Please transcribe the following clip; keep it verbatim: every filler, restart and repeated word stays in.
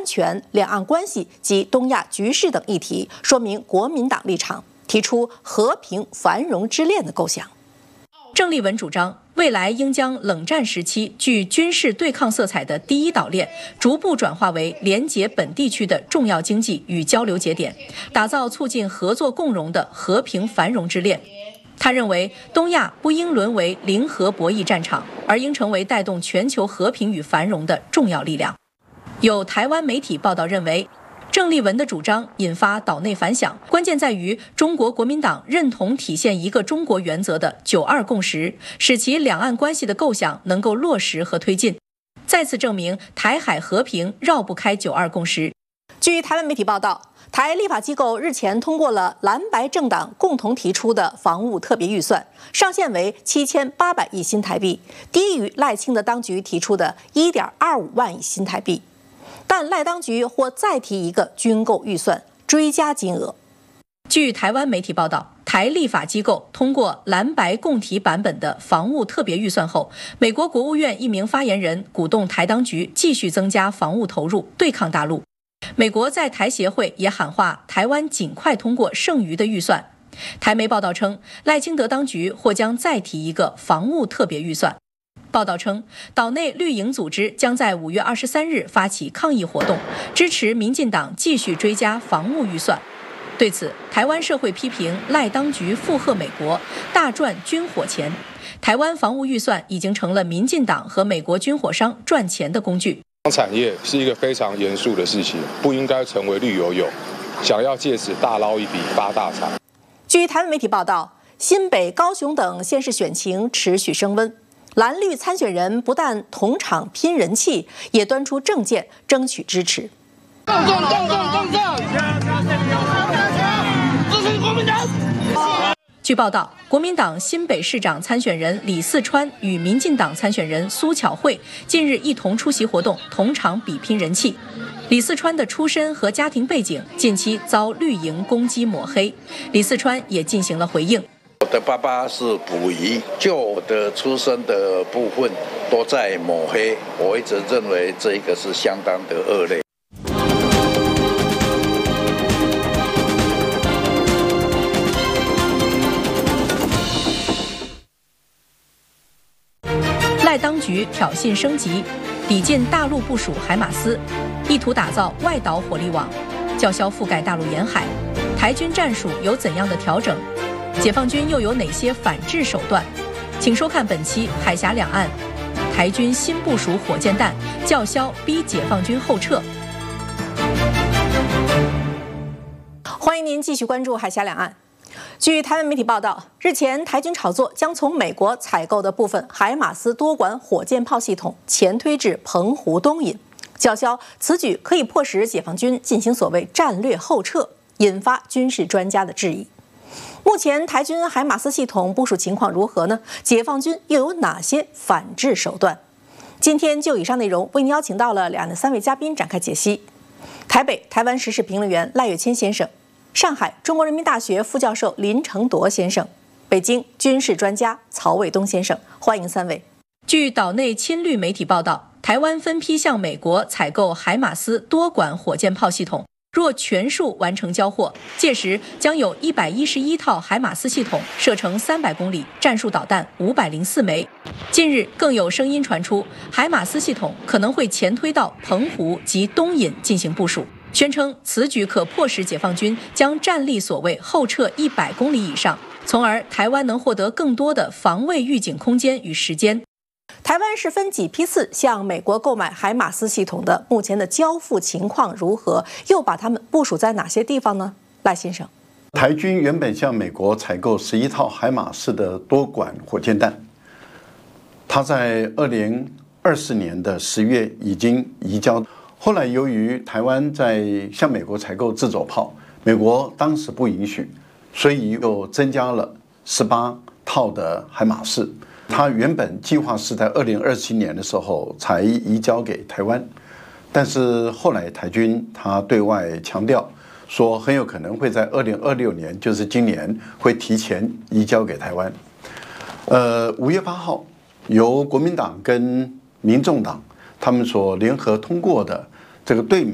全、两岸关系及东亚局势等议题，说明国民党立场，提出和平繁荣之恋的构想。郑丽文主张，未来应将冷战时期具军事对抗色彩的第一岛链逐步转化为连结本地区的重要经济与交流节点，打造促进合作共荣的和平繁荣之恋。他认为，东亚不应沦为零和博弈战场，而应成为带动全球和平与繁荣的重要力量。有台湾媒体报道认为，郑丽文的主张引发岛内反响，关键在于中国国民党认同体现一个中国原则的九二共识，使其两岸关系的构想能够落实和推进，再次证明台海和平绕不开九二共识。据台湾媒体报道，台立法机构日前通过了蓝白政党共同提出的防务特别预算，上限为七千八百亿新台币，低于赖清德当局提出的一点二五万亿新台币。但赖当局或再提一个军购预算，追加金额。据台湾媒体报道，台立法机构通过蓝白共提版本的防务特别预算后，美国国务院一名发言人鼓动台当局继续增加防务投入，对抗大陆。美国在台协会也喊话台湾尽快通过剩余的预算。台媒报道称，赖清德当局或将再提一个防务特别预算。报道称，岛内绿营组织将在五月二十三日发起抗议活动，支持民进党继续追加防务预算。对此，台湾社会批评赖当局附和美国，大赚军火钱。台湾防务预算已经成了民进党和美国军火商赚钱的工具。 产业是一个非常严肃的事情，不应该成为绿油油，想要借此大捞一笔发大财。 据台湾媒体报道，新北、高雄等县市选情持续升温。蓝绿参选人不但同场拼人气，也端出政见争取支持。 共共共共共共，支持国民党。 据报道，国民党新北市长参选人李四川与民进党参选人苏巧慧近日一同出席活动，同场比拼人气。李四川的出身和家庭背景近期遭绿营攻击抹黑，李四川也进行了回应。 我的爸爸是溥仪，就我的出生的部分都在抹黑，我一直认为这一个是相当的恶劣。 赖当局挑衅升级，抵近大陆部署海马斯，意图打造外岛火力网，叫嚣覆盖大陆沿海。台军战术有怎样的调整？解放军又有哪些反制手段？请收看本期海峡两岸，台军新部署火箭弹，叫嚣逼解放军后撤。欢迎您继续关注海峡两岸。据台湾媒体报道，日前台军炒作将从美国采购的部分海马斯多管火箭炮系统前推至澎湖东引，叫嚣此举可以迫使解放军进行所谓战略后撤，引发军事专家的质疑。目前台军海马斯系统部署情况如何呢？解放军又有哪些反制手段？今天就以上内容为您邀请到了两岸的三位嘉宾展开解析。台北台湾时事评论员赖岳谦先生，上海中国人民大学副教授林承铎先生，北京军事专家曹卫东先生，欢迎三位。据岛内亲绿媒体报道，台湾分批向美国采购海马斯多管火箭炮系统，若全数完成交货，届时将有一百一十一套海马斯系统射程三百公里，战术导弹五百零四枚。近日更有声音传出，海马斯系统可能会前推到澎湖及东引进行部署，宣称此举可迫使解放军将战力所谓后撤一百公里以上，从而台湾能获得更多的防卫预警空间与时间。台湾是分几批次向美国购买海马斯系统的？目前的交付情况如何？又把它们部署在哪些地方呢？赖先生， 台军原本向美国采购十一套海马斯的多管火箭弹，它在二零二四年的十月已经移交。后来由于台湾在向美国采购自走炮，美国当时不允许，所以又增加了十八套的海马斯。它原本计划是在二零二七年的时候才移交给台湾，但是后来台军他对外强调说，很有可能会在二零二六年，就是今年会提前移交给台湾。呃，五月八号，由国民党跟民众党他们所联合通过的这个对